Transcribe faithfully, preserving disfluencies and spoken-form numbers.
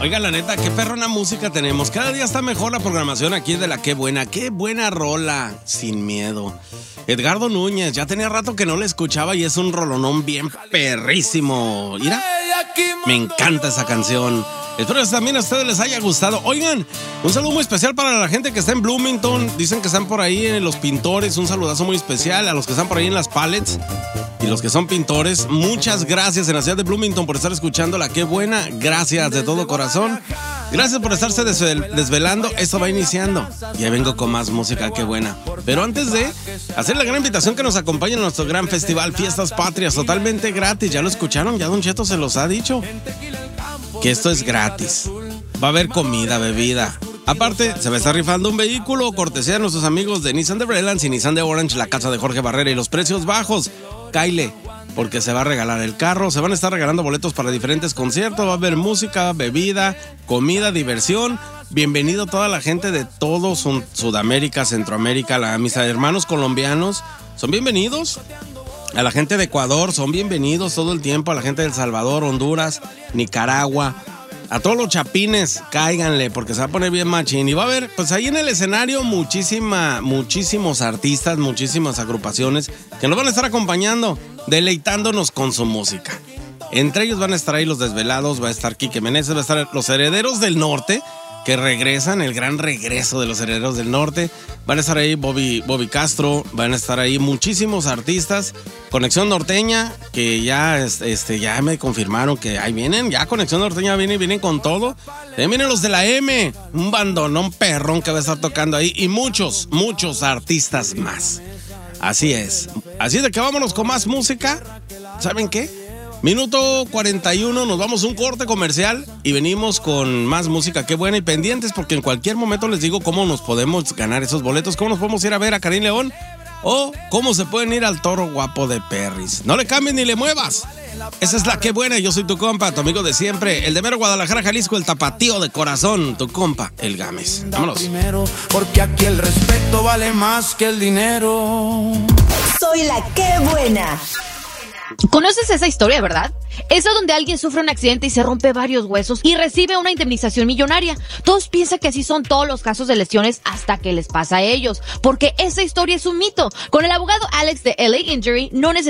Oiga, la neta, qué perrona música tenemos. Cada día está mejor la programación aquí de la Qué Buena. Qué buena rola, Sin Miedo. Edgardo Núñez, ya tenía rato que no le escuchaba y es un rolonón bien perrísimo. Mira, me encanta esa canción. Espero que también a ustedes les haya gustado. Oigan, un saludo muy especial para la gente que está en Bloomington. Dicen que están por ahí en los pintores. Un saludazo muy especial a los que están por ahí en las pallets y los que son pintores. Muchas gracias en la ciudad de Bloomington por estar escuchando la Qué Buena. Gracias de todo corazón. Gracias por estarse desvel- desvelando. Esto va iniciando. Ya vengo con más música, Qué Buena. Pero antes de hacer la gran invitación que nos acompañen en nuestro gran festival Fiestas Patrias, totalmente gratis. ¿Ya lo escucharon? Ya Don Cheto se los ha dicho. Que esto es gratis. Va a haber comida, bebida. Aparte, se va a estar rifando un vehículo cortesía de nuestros amigos de Nissan de Brelands y Nissan de Orange, la casa de Jorge Barrera y los precios bajos. Cáile, porque se va a regalar el carro, se van a estar regalando boletos para diferentes conciertos, va a haber música, bebida, comida, diversión. Bienvenido toda la gente de todo Sudamérica, Centroamérica, la, mis hermanos colombianos, son bienvenidos. A la gente de Ecuador, son bienvenidos todo el tiempo. A la gente de El Salvador, Honduras, Nicaragua. A todos los chapines, cáiganle, porque se va a poner bien machín. Y va a haber, pues ahí en el escenario, muchísima, muchísimos artistas, muchísimas agrupaciones que nos van a estar acompañando, deleitándonos con su música. Entre ellos van a estar ahí los Desvelados, va a estar Quique Meneses, va a estar los Herederos del Norte, que regresan, el gran regreso de los Herederos del Norte. Van a estar ahí Bobby, Bobby Castro, van a estar ahí muchísimos artistas. Conexión Norteña, que ya, este, ya me confirmaron que ahí vienen, ya Conexión Norteña viene, vienen con todo. También vienen los de la M, un bandonón perrón que va a estar tocando ahí. Y muchos, muchos artistas más. Así es. Así es de que vámonos con más música. ¿Saben qué? Minuto cuarenta y uno, nos vamos a un corte comercial y venimos con más música. Qué buena, y pendientes porque en cualquier momento les digo cómo nos podemos ganar esos boletos, cómo nos podemos ir a ver a Karim León o cómo se pueden ir al Toro Guapo de Perris. No le cambies ni le muevas. Esa es la Qué Buena. Yo soy tu compa, tu amigo de siempre, el de mero Guadalajara, Jalisco, el tapatío de corazón, tu compa, el Gámez. Vámonos. Primero, porque aquí el respeto vale más que el dinero. Soy la Qué Buena. ¿Conoces esa historia, verdad? Esa donde alguien sufre un accidente y se rompe varios huesos y recibe una indemnización millonaria. Todos piensan que así son todos los casos de lesiones hasta que les pasa a ellos, porque esa historia es un mito. Con el abogado Alex de L A Injury no necesitas